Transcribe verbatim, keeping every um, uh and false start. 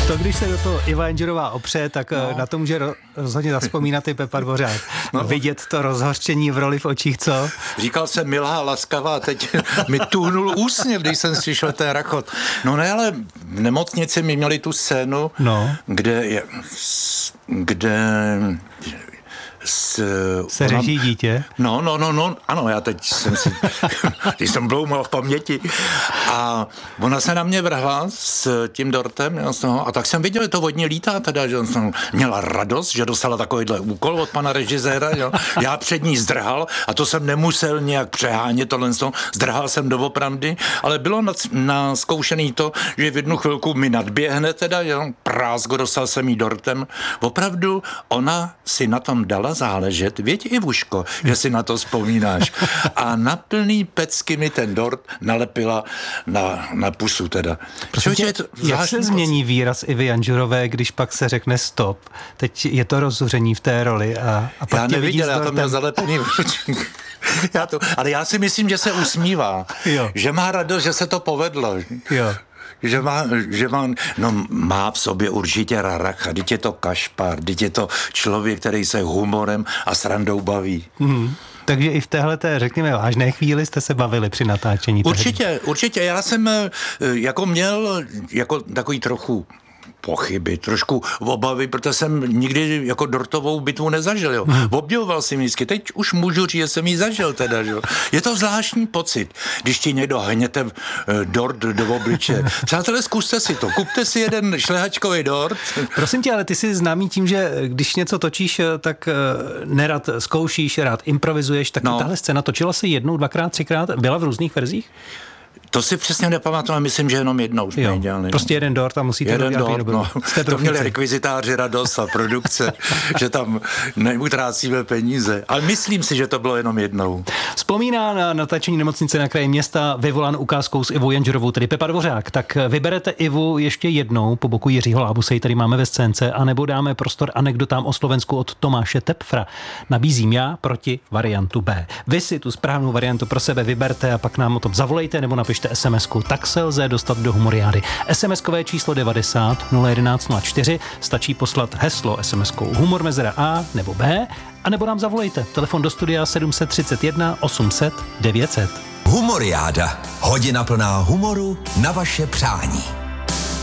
To, když se do toho Iva Janžurová opře, tak no. na to může rozhodně zazpomínat i Pepa Dvořák. No. Vidět to rozhořčení v roli v očích, co? Říkal jsem milá, laskavá, teď mi tuhnul úsměv, když jsem slyšel ten rachot. No ne, ale v nemocnici mi měli tu scénu, no. kde je, kde... S, se ona, řeší dítě? No, no, no, no, ano, já teď jsem si, teď jsem bloumal v paměti a ona se na mě vrhla s tím dortem jo, a tak jsem viděl, že to vodně lítá teda, že jsem měla radost, že dostala takovýhle úkol od pana režiséra, jo. Já před ní zdrhal a to jsem nemusel nějak přehánět tohle, zdrhal jsem doopravdy, ale bylo naskoušený to, že v jednu chvilku mi nadběhne teda, jo, prázgo, dostal jsem jí dortem, opravdu ona si na tom dala záležet, věď Ivuško, že si na to vzpomínáš. A na plný pecky mi ten dort nalepila na, na pusu teda. Prosím tě, jak se změní výraz Ivy Janžurové, když pak se řekne stop? Teď je to rozzuření v té roli a, a pak já tě neviděl, vidí já to měl zalepený já to, ale já si myslím, že se usmívá. Jo. Že má radost, že se to povedlo. Jo. Že má, že má, no má v sobě určitě raracha, teď je to kašpar, teď je to člověk, který se humorem a srandou baví. Mm. Takže i v téhleté, řekněme, vážné chvíli jste se bavili při natáčení. Určitě, tehdy. určitě. Já jsem jako měl jako takový trochu pochyby, trošku obavy, protože jsem nikdy jako dortovou bitvu nezažil. Jo. Hmm. Obdivoval jsem vždycky. Teď už můžu říct, že jsem ji zažil teda. Jo. Je to zvláštní pocit, když ti někdo hněte dort do obliče. Přátelé, zkuste si to. Kupte si jeden šlehačkový dort. Prosím tě, ale ty jsi známý tím, že když něco točíš, tak nerad zkoušíš, rád improvizuješ. Tak no. tahle scéna točila se jednou, dvakrát, třikrát? Byla v různých verzích? To si přesně nepamatuju, myslím, že jenom jednou jsme ji dělali. Prostě jeden dort a musíte jeden dělat dort, no. To měli rekvizitáři radost a produkce, že tam neutrácíme peníze. Ale myslím si, že to bylo jenom jednou. Vzpomíná na natáčení Nemocnice na kraji města vyvolán ukázkou s Ivou Janžurovou, tedy Pepa Dvořák. Tak vyberete Ivu ještě jednou po boku Jiřího Lábuse, tady máme ve scénce, anebo dáme prostor anekdotám o Slovensku od Tomáše Tepfra. Nabízím já proti variantu B. Vy si tu správnou variantu pro sebe vyberte a pak nám o tom zavolejte nebo napište es em esku, tak se lze dostat do Humoriády. es em eskové číslo devadesát nula jedenáct nula čtyři, stačí poslat heslo es em eskou Humor mezera A nebo B, a nebo nám zavolejte. Telefon do studia sedm set třicet jedna osm set devět set. Humoriáda. Hodina plná humoru na vaše přání.